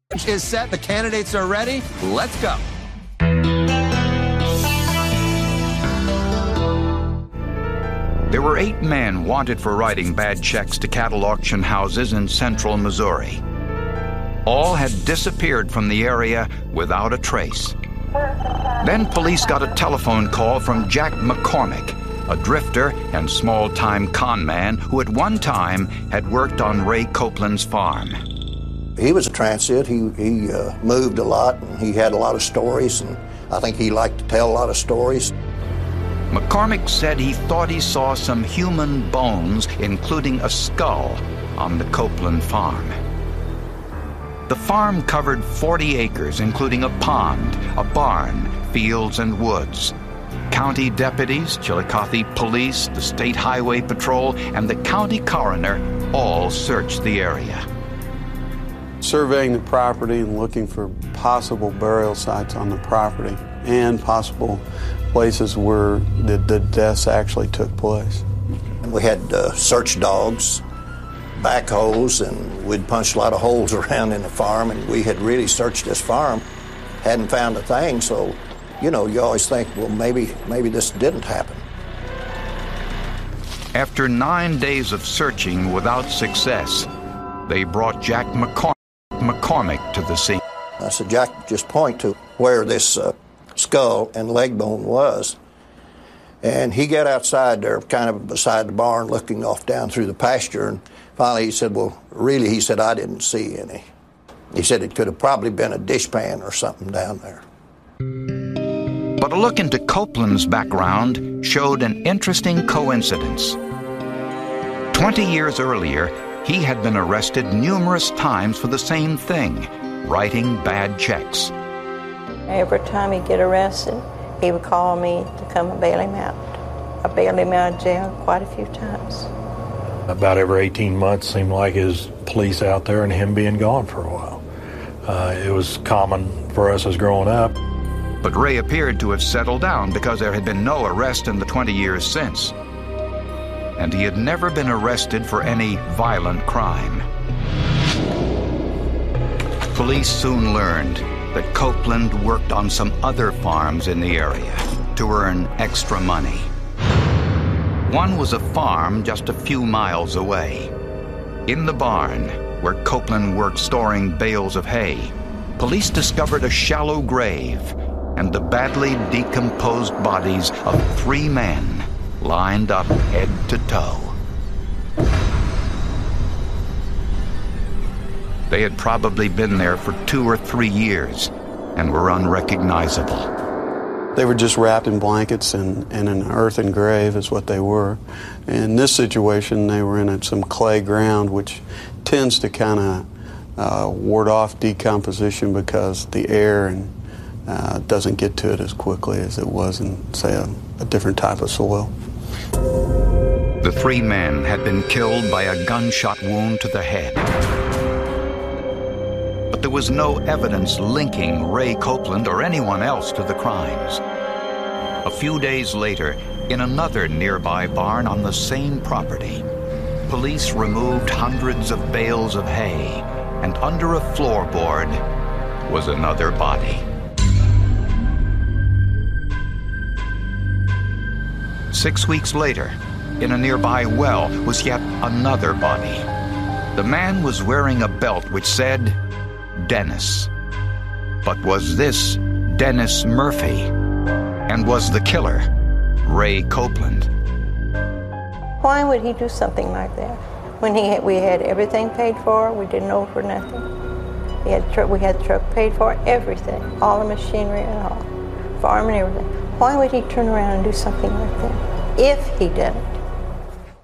Is set. The candidates are ready. Let's go. There were 8 men wanted for writing bad checks to cattle auction houses in central Missouri. All had disappeared from the area without a trace. Then police got a telephone call from Jack McCormick, a drifter and small-time con man who at one time had worked on Ray Copeland's farm. He was a transient. He moved a lot, and he had a lot of stories, and I think he liked to tell a lot of stories. McCormick said he thought he saw some human bones, including a skull, on the Copeland farm. The farm covered 40 acres, including a pond, a barn, fields, and woods. County deputies, Chillicothe Police, the State Highway Patrol, and the county coroner all searched the area. Surveying the property and looking for possible burial sites on the property and possible places where the deaths actually took place. We had search dogs, backhoes, and we'd punched a lot of holes around in the farm, and we had really searched this farm, hadn't found a thing, so, you know, you always think, well, maybe this didn't happen. After 9 days of searching without success, they brought Jack McCormick to the scene. I said, Jack, just point to where this skull and leg bone was. And he got outside there, kind of beside the barn, looking off down through the pasture. And finally he said, well, really, he said, I didn't see any. He said it could have probably been a dishpan or something down there. But a look into Copeland's background showed an interesting coincidence. 20 years earlier, he had been arrested numerous times for the same thing, writing bad checks. Every time he'd get arrested, he would call me to come and bail him out. I bailed him out of jail quite a few times. About every 18 months seemed like his police out there and him being gone for a while. It was common for us as growing up. But Ray appeared to have settled down because there had been no arrest in the 20 years since. And he had never been arrested for any violent crime. Police soon learned that Copeland worked on some other farms in the area to earn extra money. One was a farm just a few miles away. In the barn, where Copeland worked storing bales of hay, police discovered a shallow grave and the badly decomposed bodies of 3 men lined up head to toe. They had probably been there for 2 or 3 years and were unrecognizable. They were just wrapped in blankets and an earthen grave is what they were. In this situation, they were in some clay ground, which tends to kind of ward off decomposition because the air doesn't get to it as quickly as it was in, say, a different type of soil. The 3 men had been killed by a gunshot wound to the head. But there was no evidence linking Ray Copeland or anyone else to the crimes. A few days later, in another nearby barn on the same property, police removed hundreds of bales of hay, and under a floorboard was another body. 6 weeks later, in a nearby well was yet another body. The man was wearing a belt which said Dennis. But was this Dennis Murphy? And was the killer Ray Copeland? Why would he do something like that? When we had everything paid for, we didn't owe for nothing. We had the truck paid for, everything, all the machinery and all, farm and everything. Why would he turn around and do something like that? If he did it.